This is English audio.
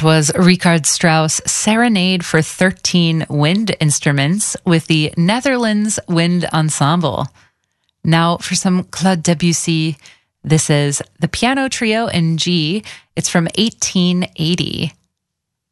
was Richard Strauss' Serenade for 13 Wind Instruments with the Netherlands Wind Ensemble. Now for some Claude Debussy. This is the Piano Trio in G. It's from 1880.